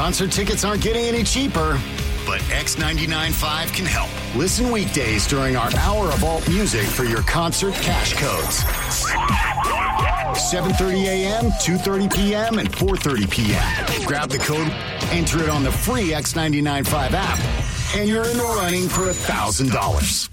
Concert tickets aren't getting any cheaper, but X99.5 can help. Listen weekdays during our hour of alt music for your concert cash codes. 7:30 a.m., 2:30 p.m., and 4:30 p.m. Grab the code, enter it on the free X99.5 app, and you're in the running for $1,000.